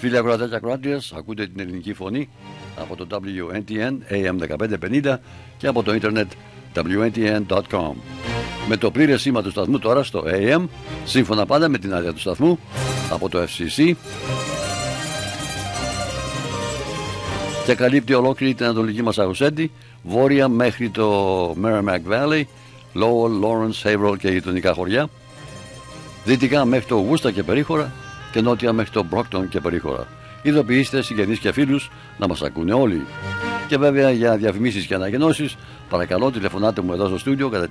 Φίλοι ακροατές και ακροάτριες, ακούτε την ελληνική φωνή από το WNTN AM 1550 και από το ίντερνετ WNTN.com. Με το πλήρες σήμα του σταθμού τώρα στο AM, σύμφωνα πάντα με την άδεια του σταθμού από το FCC, και καλύπτει ολόκληρη την ανατολική Μασαχουσέτη, βόρεια μέχρι το Merrimack Valley, Lowell, Lawrence, Haverhill και γειτονικά χωριά, δυτικά μέχρι το Worcester και περίχωρα και νότια μέχρι το Brockton και περίχωρα. Ειδοποιήστε συγγενείς και φίλους να μας ακούνε όλοι. Και βέβαια για διαφημίσεις και ανακοινώσεις, παρακαλώ τηλεφωνάτε μου εδώ στο στούντιο κατά